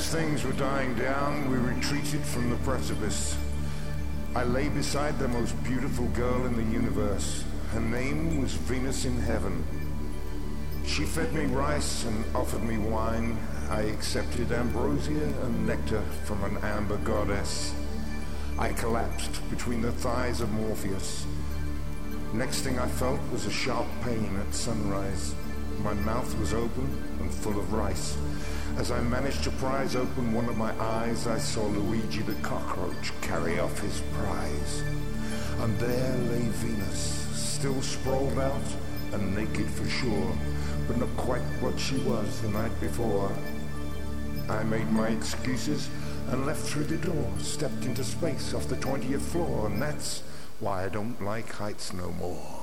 As things were dying down, we retreated from the precipice. I lay beside the most beautiful girl in the universe. Her name was Venus in Heaven. She fed me rice and offered me wine. I accepted ambrosia and nectar from an amber goddess. I collapsed between the thighs of Morpheus. Next thing I felt was a sharp pain at sunrise. My mouth was open and full of rice. As I managed to prise open one of my eyes, I saw Luigi the cockroach carry off his prize. And there lay Venus, still sprawled out and naked for sure, but not quite what she was the night before. I made my excuses and left through the door, stepped into space off the 20th floor, and that's why I don't like heights no more.